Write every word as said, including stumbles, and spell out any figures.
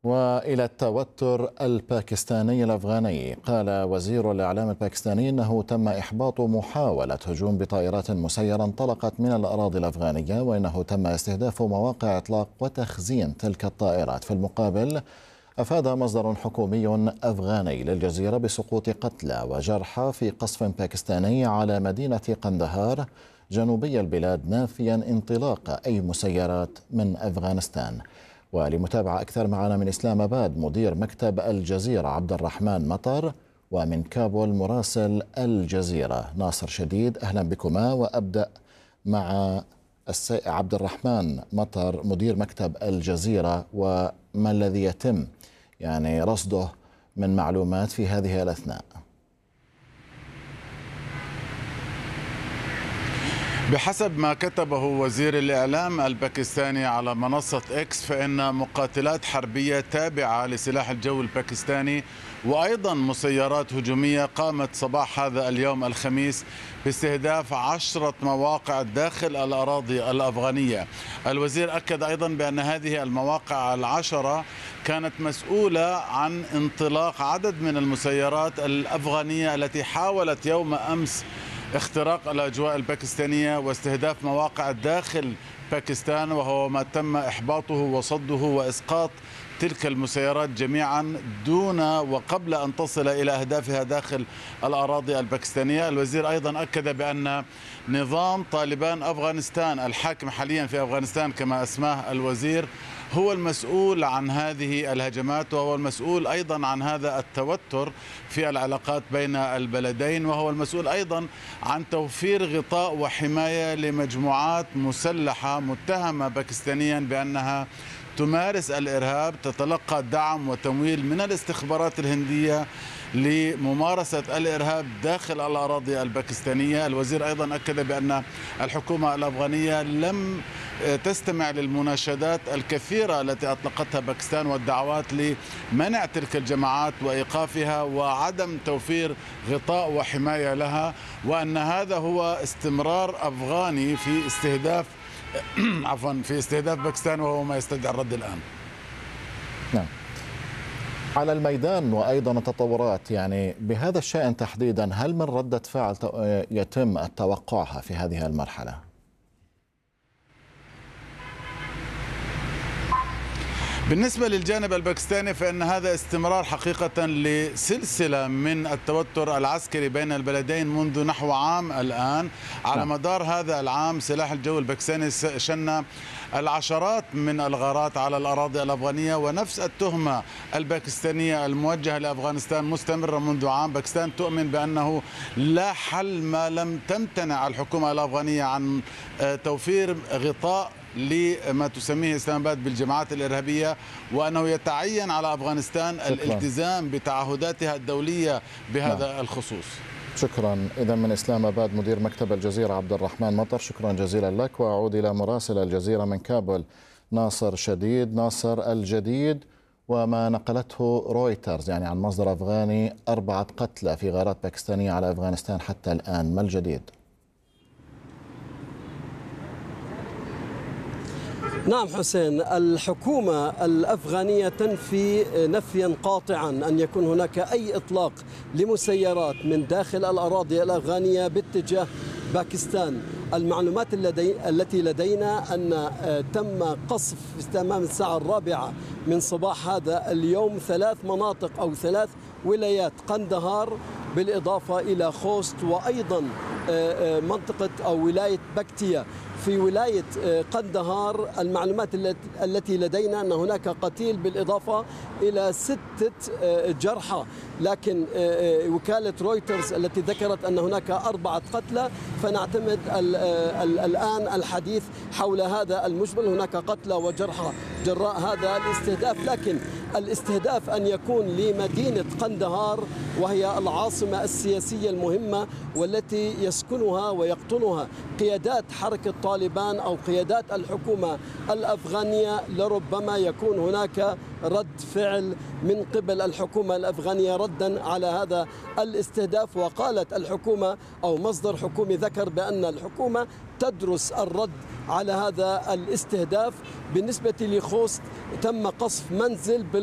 وإلى التوتر الباكستاني الأفغاني. قال وزير الإعلام الباكستاني أنه تم إحباط محاولة هجوم بطائرات مسيرة انطلقت من الأراضي الأفغانية، وإنه تم استهداف مواقع إطلاق وتخزين تلك الطائرات. في المقابل أفاد مصدر حكومي أفغاني للجزيرة بسقوط قتلى وجرحى في قصف باكستاني على مدينة قندهار جنوبي البلاد، نافيا انطلاق أي مسيرات من أفغانستان. ولمتابعة أكثر معنا من إسلام آباد مدير مكتب الجزيرة عبد الرحمن مطر، ومن كابول مراسل الجزيرة ناصر شديد. أهلا بكما، وأبدأ مع عبد الرحمن مطر مدير مكتب الجزيرة، وما الذي يتم يعني رصده من معلومات في هذه الأثناء؟ بحسب ما كتبه وزير الإعلام الباكستاني على منصة إكس، فإن مقاتلات حربية تابعة لسلاح الجو الباكستاني وأيضا مسيرات هجومية قامت صباح هذا اليوم الخميس باستهداف عشرة مواقع داخل الأراضي الأفغانية. الوزير أكد أيضا بأن هذه المواقع العشرة كانت مسؤولة عن انطلاق عدد من المسيرات الأفغانية التي حاولت يوم أمس اختراق الأجواء الباكستانية واستهداف مواقع داخل باكستان، وهو ما تم إحباطه وصده وإسقاط تلك المسيرات جميعا دون وقبل أن تصل إلى أهدافها داخل الأراضي الباكستانية. الوزير أيضا أكد بأن نظام طالبان أفغانستان الحاكم حاليا في أفغانستان كما أسماه الوزير هو المسؤول عن هذه الهجمات، وهو المسؤول أيضا عن هذا التوتر في العلاقات بين البلدين، وهو المسؤول أيضا عن توفير غطاء وحماية لمجموعات مسلحة متهمة باكستانيا بأنها تمارس الإرهاب، تتلقى دعم وتمويل من الاستخبارات الهندية لممارسة الإرهاب داخل الأراضي الباكستانية. الوزير أيضا أكد بأن الحكومة الأفغانية لم تستمع للمناشدات الكثيرة التي أطلقتها باكستان والدعوات لمنع تلك الجماعات وإيقافها وعدم توفير غطاء وحماية لها، وأن هذا هو استمرار أفغاني في استهداف عفوا في استهداف باكستان، وهو ما يستدعي الرد الآن. نعم. على الميدان وأيضا التطورات يعني بهذا الشأن تحديدا، هل من ردة فعل يتم توقعها في هذه المرحلة؟ بالنسبة للجانب الباكستاني فإن هذا استمرار حقيقة لسلسلة من التوتر العسكري بين البلدين منذ نحو عام الآن. على مدار هذا العام سلاح الجو الباكستاني شن العشرات من الغارات على الأراضي الأفغانية، ونفس التهمة الباكستانية الموجهة لأفغانستان مستمرة منذ عام. باكستان تؤمن بأنه لا حل ما لم تمتنع الحكومة الأفغانية عن توفير غطاء لما تسميه إسلام آباد بالجماعات الإرهابية، وأنه يتعين على أفغانستان شكرا. الالتزام بتعهداتها الدولية بهذا نعم. الخصوص. شكرا. إذا من إسلام آباد مدير مكتب الجزيرة عبد الرحمن مطر، شكرا جزيلا لك. وأعود إلى مراسل الجزيرة من كابول ناصر شديد. ناصر، الجديد وما نقلته رويترز يعني عن مصدر أفغاني أربعة قتلى في غارات باكستانية على أفغانستان حتى الآن، ما الجديد؟ نعم حسين، الحكومة الأفغانية تنفي نفيا قاطعا أن يكون هناك أي إطلاق لمسيرات من داخل الأراضي الأفغانية باتجاه باكستان. المعلومات التي لدينا أن تم قصف في تمام الساعة الرابعة من صباح هذا اليوم ثلاث مناطق أو ثلاث ولايات، قندهار بالإضافة إلى خوست، وأيضا منطقة أو ولاية بكتيا. في ولاية قندهار المعلومات التي لدينا أن هناك قتيل بالإضافة إلى ستة جرحى، لكن وكالة رويترز التي ذكرت أن هناك أربعة قتلى، فنعتمد الآن الحديث حول هذا المجمل. هناك قتلى وجرحى جراء هذا الاستهداف، لكن الاستهداف أن يكون لمدينة قندهار وهي العاصمة السياسية المهمة والتي يسكنها ويقطنها قيادات حركة طالبان أو قيادات الحكومة الأفغانية، لربما يكون هناك رد فعل من قبل الحكومة الأفغانية ردا على هذا الاستهداف. وقالت الحكومة أو مصدر حكومي ذكر بأن الحكومة تدرس الرد على هذا الاستهداف. بالنسبة لخوست تم قصف منزل